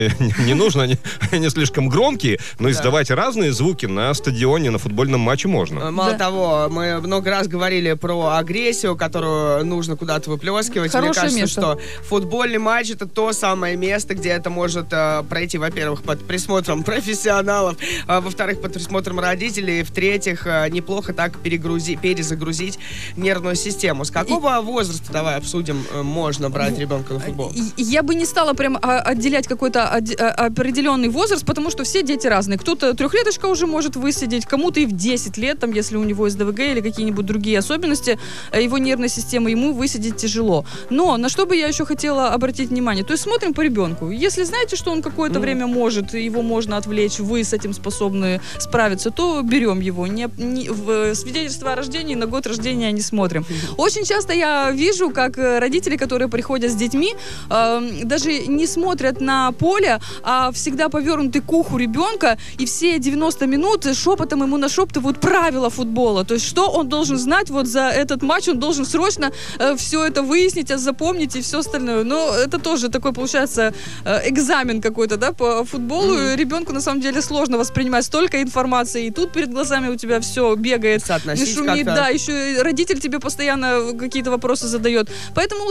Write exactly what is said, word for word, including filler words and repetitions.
не нужно, они, они слишком громкие, но да. издавать разные звуки на стадионе, на футбольном матче можно. Мало да. того, мы много раз говорили про агрессию, которую нужно куда-то выплескивать. Хорошее Мне кажется, место. что футбольный матч — это то самое место, где это может э, пройти, во-первых, под присмотром профессионалов, а, во-вторых, под присмотром родителей, в-третьих, э, неплохо так перегрузи, перезагрузить нервную систему. С какого и... возраста, давай обсудим, э, можно брать ребенка на футбол? Я бы не стала прям отделять какой-то определенный возраст, потому что все дети разные. Кто-то трехлеточка уже может высидеть, кому-то и в десять лет, там, если у него эс дэ вэ гэ или какие-нибудь другие особенности его нервной системы, ему высидеть тяжело. Но на что бы я еще хотела обратить внимание? То есть смотрим по ребенку. Если знаете, что он какое-то mm. время может, его можно отвлечь, вы с этим способны справиться, то берем его. Не, не, в свидетельство о рождении на год рождения не смотрим. Mm-hmm. Очень часто я вижу, как родители, которые приходят с детьми, э, даже не смотрят на поле, а всегда повернуты к уху ребенка, и все девяносто минут шепотом ему нашептывают правила футбола. То есть, что он должен знать вот за этот матч, он должен срочно э, все это выяснить, запомнить и все остальное. Но это тоже такой, получается, э, экзамен какой-то, да, по футболу. Mm-hmm. Ребенку, на самом деле, сложно воспринимать столько информации, и тут перед глазами у тебя все бегает, не шумит, да, еще родитель тебе постоянно какие-то вопросы задает. Поэтому